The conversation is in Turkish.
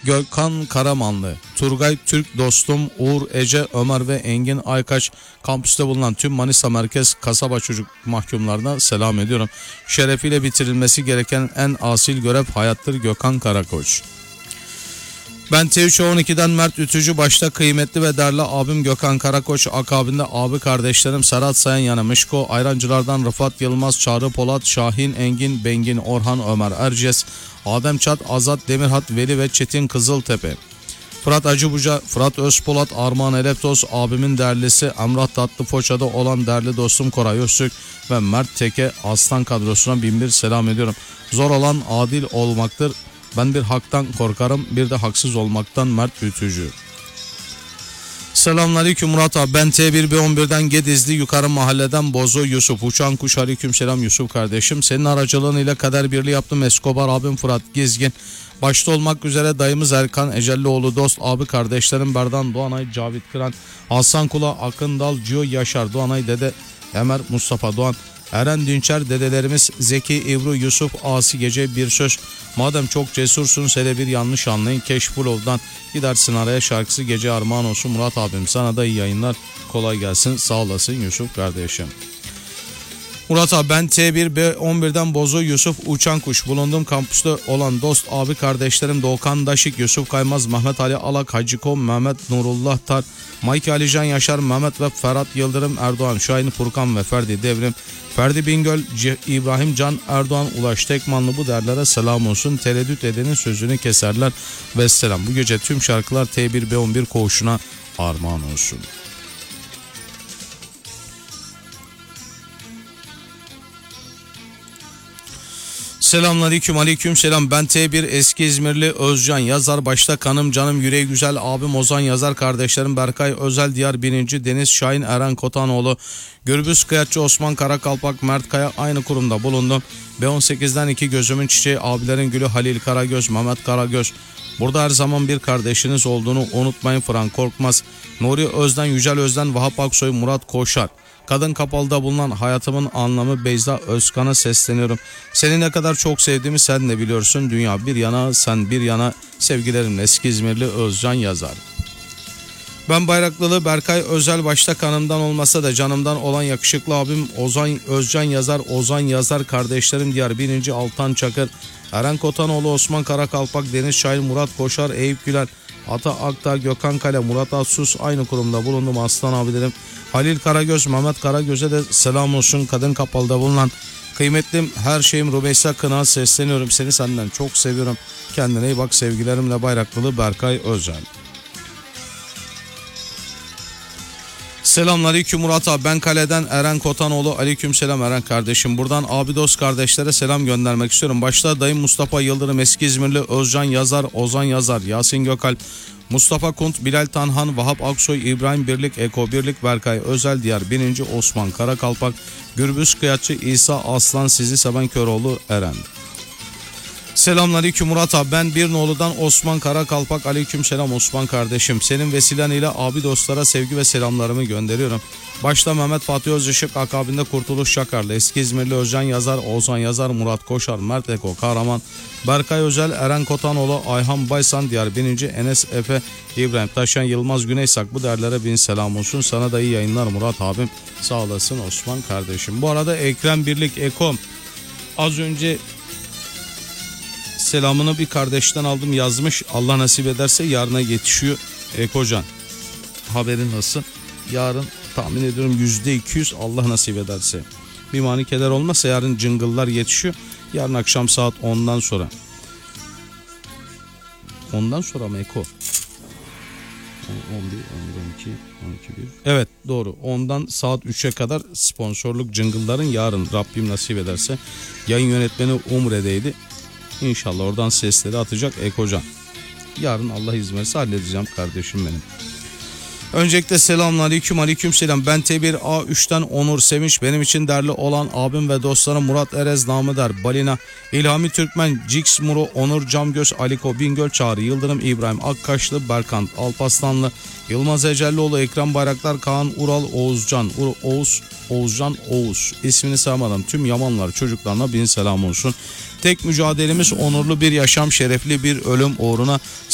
Gökhan Karamanlı, Turgay Türk dostum, Uğur Ece, Ömer ve Engin Aykaç, kampüste bulunan tüm Manisa Merkez kasaba çocuk mahkumlarına selam ediyorum. Şerefiyle bitirilmesi gereken en asil görev hayattır. Gökhan Karakoç. Ben T3-12'den Mert Ütücü, başta kıymetli ve değerli abim Gökhan Karakoç, akabinde abi kardeşlerim Serhat Sayanyan'a, Mişko, Ayrancılardan Rıfat Yılmaz, Çağrı Polat, Şahin Engin, Bengin Orhan, Ömer Erces, Adem Çat, Azat Demirhat, Veli ve Çetin Kızıltepe, Fırat Acıbuca, Fırat Özpolat, Armağan Eleptos, abimin değerlisi Emrah Tatlı Foça'da olan değerli dostum Koray Öztürk ve Mert Teke Aslan kadrosuna binbir selam ediyorum. Zor olan adil olmaktır. Ben bir haktan korkarım, bir de haksız olmaktan. Mert Bütücü. Selamünaleyküm Murat abi. Ben T1B11'den Gedizli Yukarı Mahalleden Bozo Yusuf. Uçan kuş, aleyküm selam Yusuf kardeşim. Senin aracılığın ile kader birliği yaptım. Escobar abim Fırat Gizgin, başta olmak üzere dayımız Erkan Ecellioğlu, dost abi kardeşlerim Berdan Doğanay, Cavit Kıran, Hasan Kula, Akın Dal, Cio Yaşar Doğanay, Dede Ömer, Mustafa Doğan, Eren Dünçer, dedelerimiz Zeki, İbru, Yusuf, Asi Gece, Bir Söz. Madem çok cesursun, hele bir yanlış anlayın. Keşfulov'dan Gidersin Araya şarkısı gece armağan olsun Murat abim. Sana da iyi yayınlar, kolay gelsin, sağ olasın Yusuf kardeşim. Murat abi, ben T1B11'den Bozo Yusuf Uçan Kuş. Bulunduğum kampüste olan dost abi kardeşlerim Doğukan Daşik, Yusuf Kaymaz, Mehmet Ali Alak, Hacıko, Mehmet Nurullah Tar, Mike Alican Yaşar, Mehmet ve Ferhat Yıldırım Erdoğan, Şahin Furkan ve Ferdi Devrim, Ferdi Bingöl, İbrahim Can Erdoğan, Ulaş Tekmanlı, bu derlere selam olsun. Tereddüt edenin sözünü keserler ve selam. Bu gece tüm şarkılar T1B11 koğuşuna armağan olsun. Selamünaleyküm, aleyküm selam. Ben T1 eski İzmirli Özcan Yazar, başta kanım canım yüreği güzel abim Ozan Yazar, kardeşlerim Berkay Özel Diyar Birinci, Deniz Şahin, Eren Kotanoğlu, Gürbüz Kıyatçı, Osman Karakalpak, Mert Kaya, aynı kurumda bulundum. B18'den iki gözümün çiçeği, abilerin gülü Halil Karagöz, Mehmet Karagöz. Burada her zaman bir kardeşiniz olduğunu unutmayın. Fıran Korkmaz, Nuri Özden, Yücel Özden, Vahap Aksoy, Murat Koşar. Kadın Kapalı'da bulunan hayatımın anlamı Beyza Özkan'a sesleniyorum. Seni ne kadar çok sevdiğimi sen de biliyorsun. Dünya bir yana, sen bir yana. Sevgilerimle eski İzmirli Özcan Yazar. Ben Bayraklılı Berkay Özel, başta kanımdan olmasa da canımdan olan yakışıklı abim Özcan Yazar, Ozan Yazar, kardeşlerim Diyar Birinci, Altan Çakır, Eren Kotanoğlu, Osman Karakalpak, Deniz Şahin, Murat Koşar, Eyüp Güler, Ata Akta, Gökhan Kale, Murat Asus, aynı kurumda bulundum. Aslan abilerim Halil Karagöz, Mehmet Karagöz'e de selam olsun. Kadın Kapalı'da bulunan kıymetlim her şeyim Rümeysa Kınak'a sesleniyorum. Seni senden çok seviyorum. Kendine iyi bak, sevgilerimle Bayraklılı Berkay Özel. Selamünaleyküm Murat abi. Ben kaleden Eren Kotanoğlu. Aleykümselam Eren kardeşim. Buradan abi dost kardeşlere selam göndermek istiyorum. Başta dayım Mustafa Yıldırım, eski İzmirli Özcan Yazar, Ozan Yazar, Yasin Gökalp, Mustafa Kunt, Bilal Tanhan, Vahap Aksoy, İbrahim Birlik, Eko Birlik, Berkay Özel Diyar Birinci, Osman Karakalpak, Gürbüz Kıyatçı, İsa Aslan, sizi seven Köroğlu Eren. Selamünaleyküm Murat abi. Ben Birnoğlu'dan Osman Karakalpak. Aleykümselam Osman kardeşim. Senin vesilen ile abi dostlara sevgi ve selamlarımı gönderiyorum. Başta Mehmet Fatih Özışık, akabinde Kurtuluş Şakarlı, eski İzmirli Özcan Yazar, Ozan Yazar, Murat Koşar, Mert Eko Kahraman, Berkay Özel, Eren Kotanoğlu, Ayhan Baysan Diyar Bininci, Enes Efe, İbrahim Taşan, Yılmaz Güneysak, bu derlere bin selam olsun. Sana da iyi yayınlar Murat abim. Sağ olasın Osman kardeşim. Bu arada Ekrem Birlik Eko, az önce selamını bir kardeşten aldım, yazmış. Allah nasip ederse yarına yetişiyor. Ekocan, haberin nasıl? Yarın tahmin ediyorum %200, Allah nasip ederse. Bir mani keder olmazsa yarın cıngıllar yetişiyor. Yarın akşam saat 10'dan sonra. Ondan sonra mı Eko? 11, 11, 12, 1. Evet doğru. Ondan saat 3'e kadar sponsorluk cıngılların yarın Rabbim nasip ederse. Yayın yönetmeni Umre'deydi. İnşallah oradan sesleri atacak Ekocan. Yarın Allah izin verirse halledeceğim kardeşim benim. Öncelikle selamünaleyküm, aleykümselam. Ben T1A3'ten Onur Sevinç. Benim için değerli olan abim ve dostlarım Murat Erez, namı der Balina, İlhami Türkmen, Cix Muro, Onur Camgöz, Aliko Bingöl, Çağrı Yıldırım, İbrahim Akkaşlı, Berkant Alpaslanlı, Yılmaz Ecellioğlu, Ekrem Bayraktar, Kaan Ural, Oğuzcan Oğuz. İsmini saymadan tüm Yamanlar çocuklarına bin selam olsun. Tek mücadelemiz onurlu bir yaşam, şerefli bir ölüm uğruna.